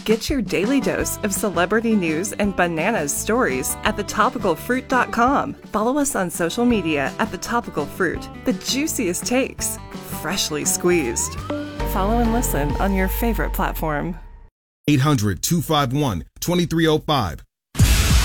Get your daily dose of celebrity news and bananas stories at thetopicalfruit.com. Follow us on social media at The Topical Fruit, the juiciest takes, freshly squeezed. Follow and listen on your favorite platform. 800-251-2305.